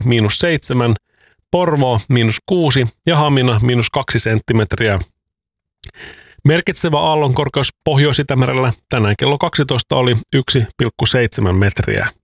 -7, Porvoo -6 ja Hamina -2 senttimetriä. Merkitsevä aallonkorkeus Pohjois-Itämerellä tänään kello 12 oli 1,7 metriä.